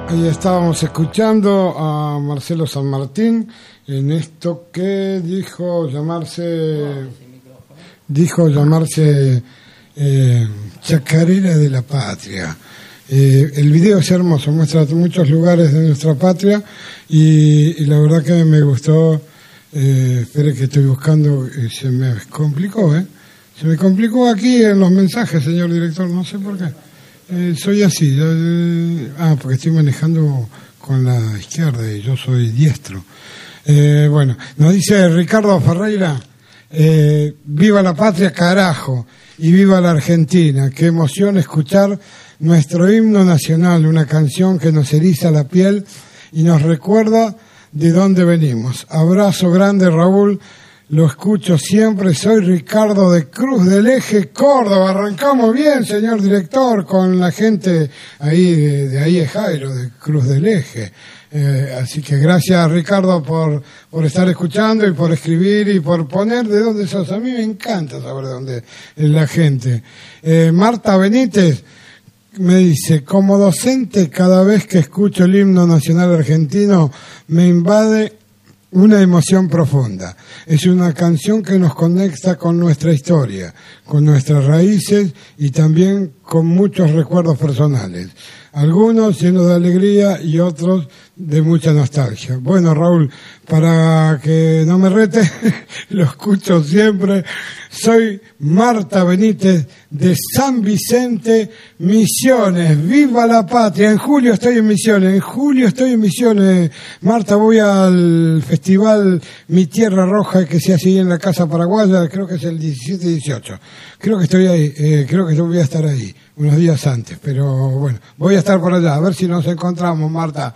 Ahí estábamos escuchando a Marcelo San Martín en esto que dijo llamarse Chacarera de la Patria. El video es hermoso, muestra muchos lugares de nuestra patria y la verdad que me gustó. Espere que estoy buscando, se me complicó, se me complicó aquí en los mensajes, señor director, no sé por qué. Soy así, porque estoy manejando con la izquierda y yo soy diestro. Bueno, nos dice Ricardo Ferreira, viva la patria, carajo, y viva la Argentina. Qué emoción escuchar nuestro himno nacional, una canción que nos eriza la piel y nos recuerda de dónde venimos. Abrazo grande, Raúl. Lo escucho siempre, soy Ricardo de Cruz del Eje, Córdoba. Arrancamos bien, señor director, con la gente ahí, de ahí es Jairo, de Cruz del Eje. Así que gracias, Ricardo, por estar escuchando y por escribir y por poner de dónde sos. A mí me encanta saber de dónde es la gente. Marta Benítez me dice, como docente, cada vez que escucho el himno nacional argentino, me invade una emoción profunda. Es una canción que nos conecta con nuestra historia, con nuestras raíces y también con muchos recuerdos personales. Algunos llenos de alegría y otros de mucha nostalgia. Bueno, Raúl, para que no me rete, lo escucho siempre. Soy Marta Benítez de San Vicente, Misiones. ¡Viva la patria! En julio estoy en Misiones. Marta, voy al festival Mi Tierra Roja que se hace ahí en la Casa Paraguaya, creo que es el 17 y 18. Creo que estoy ahí, creo que voy a estar ahí unos días antes, pero bueno, voy a estar por allá, a ver si nos encontramos, Marta.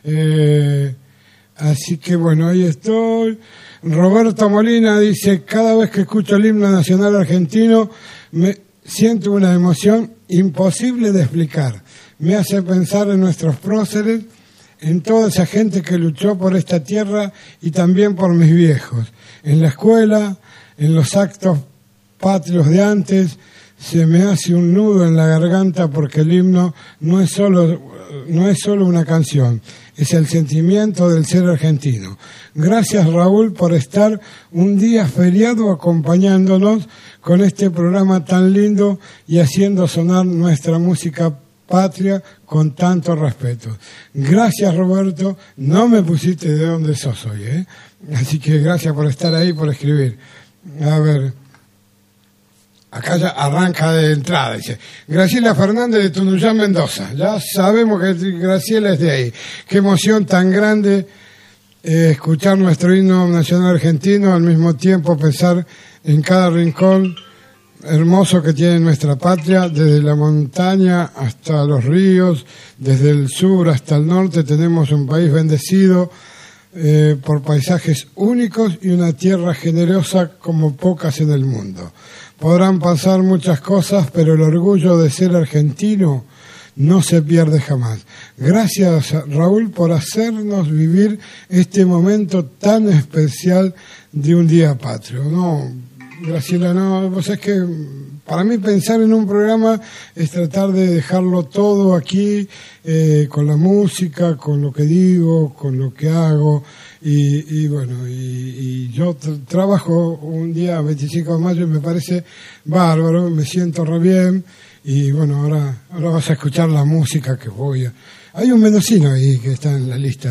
Así que bueno, ahí estoy. Roberto Molina dice, cada vez que escucho el himno nacional argentino me siento una emoción imposible de explicar. Me hace pensar en nuestros próceres, en toda esa gente que luchó por esta tierra y también por mis viejos. En la escuela, en los actos patrios de antes, se me hace un nudo en la garganta porque el himno no es solo una canción, es el sentimiento del ser argentino. Gracias, Raúl, por estar un día feriado acompañándonos con este programa tan lindo y haciendo sonar nuestra música patria con tanto respeto. Gracias, Roberto. No me pusiste de dónde sos hoy, Así que gracias por estar ahí, por escribir. A ver, acá ya arranca de entrada, dice Graciela Fernández de Tunuyán, Mendoza. Ya sabemos que Graciela es de ahí. Qué emoción tan grande escuchar nuestro himno nacional argentino, al mismo tiempo pensar en cada rincón hermoso que tiene nuestra patria, desde la montaña hasta los ríos, desde el sur hasta el norte. Tenemos un país bendecido por paisajes únicos y una tierra generosa como pocas en el mundo. Podrán pasar muchas cosas, pero el orgullo de ser argentino no se pierde jamás. Gracias, Raúl, por hacernos vivir este momento tan especial de un día patrio. No, Graciela, no, vos sabés que para mí pensar en un programa es tratar de dejarlo todo aquí, con la música, con lo que digo, con lo que hago. Y bueno, y yo trabajo un día 25 de mayo y me parece bárbaro, me siento re bien. Y bueno, ahora vas a escuchar la música que voy a... Hay un mendocino ahí que está en la lista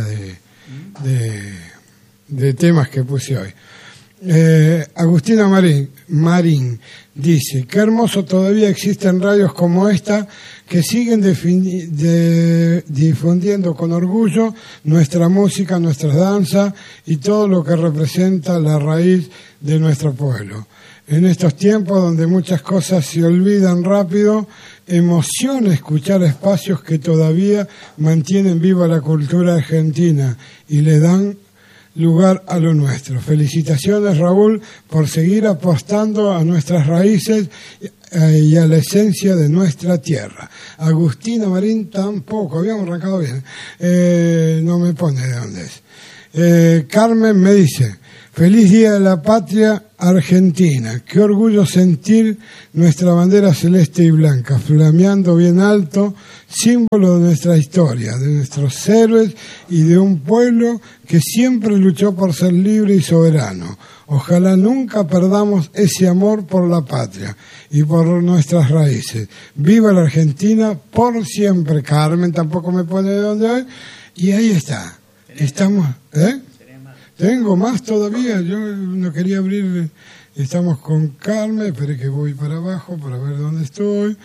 de temas que puse hoy. Agustina Marín dice, qué hermoso todavía existen radios como esta que siguen difundiendo con orgullo nuestra música, nuestras danzas y todo lo que representa la raíz de nuestro pueblo. En estos tiempos donde muchas cosas se olvidan rápido, emociona escuchar espacios que todavía mantienen viva la cultura argentina y le dan lugar a lo nuestro. Felicitaciones, Raúl, por seguir apostando a nuestras raíces y a la esencia de nuestra tierra. Agustina Marín tampoco, habíamos arrancado bien, no me pone de dónde es. Carmen me dice, Feliz Día de la Patria Argentina. Qué orgullo sentir nuestra bandera celeste y blanca, flameando bien alto, símbolo de nuestra historia, de nuestros héroes y de un pueblo que siempre luchó por ser libre y soberano. Ojalá nunca perdamos ese amor por la patria y por nuestras raíces. Viva la Argentina por siempre. Carmen tampoco me pone de dónde hoy. Y ahí está. Estamos, Tengo más todavía, yo no quería abrir, estamos con Carmen, esperé que voy para abajo para ver dónde estoy.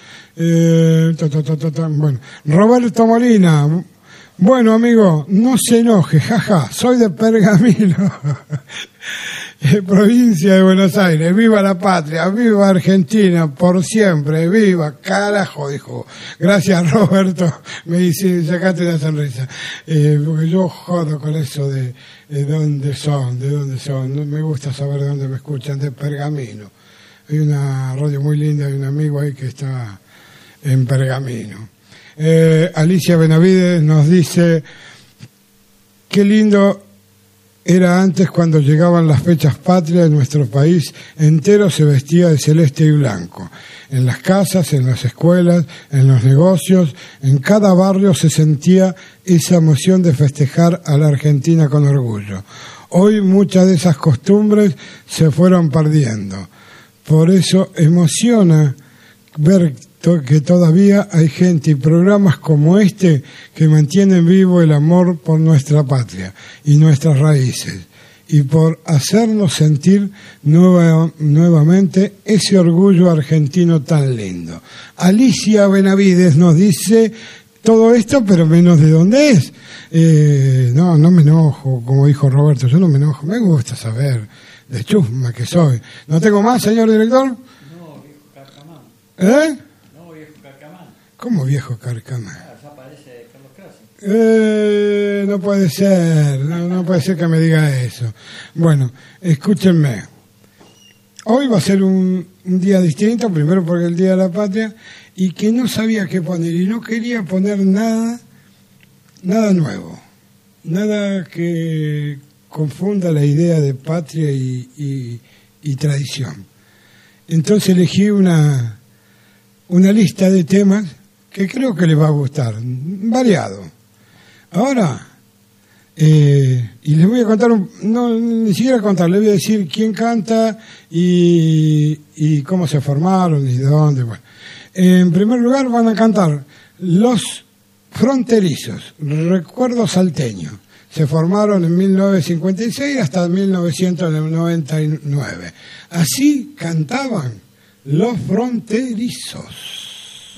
Bueno, Roberto Molina, bueno amigo, no se enoje, jaja, soy de Pergamino, provincia de Buenos Aires, viva la patria, viva Argentina, por siempre, viva, carajo, dijo. Gracias Roberto, me dice, sacaste la sonrisa, porque yo jodo con eso de dónde son, no me gusta saber de dónde me escuchan, de Pergamino. Hay una radio muy linda, hay un amigo ahí que está en Pergamino. Alicia Benavides nos dice, qué lindo era antes cuando llegaban las fechas patrias de nuestro país entero se vestía de celeste y blanco. En las casas, en las escuelas, en los negocios, en cada barrio se sentía esa emoción de festejar a la Argentina con orgullo. Hoy muchas de esas costumbres se fueron perdiendo. Por eso emociona ver que todavía hay gente y programas como este que mantienen vivo el amor por nuestra patria y nuestras raíces y por hacernos sentir nuevamente ese orgullo argentino tan lindo. Alicia Benavides nos dice todo esto, pero menos de dónde es. No me enojo, como dijo Roberto, yo no me enojo, me gusta saber de chusma que soy. ¿No tengo más, señor director? No, viejo carcamán. No, viejo carcamán. ¿Cómo viejo carcamán? Ya parece Carlos Krasi. No puede ser, no puede ser que me diga eso. Bueno, escúchenme. Hoy va a ser un día distinto, primero porque es el Día de la Patria, y que no sabía qué poner, y no quería poner nada nuevo, nada que confunda la idea de patria y tradición. Entonces elegí una lista de temas que creo que les va a gustar, variado. Ahora, y les voy a contar, ni siquiera contar, les voy a decir quién canta y cómo se formaron y de dónde. Bueno, en primer lugar van a cantar Los Fronterizos, Recuerdo Salteño. Se formaron en 1956 hasta 1999. Así cantaban Los Fronterizos.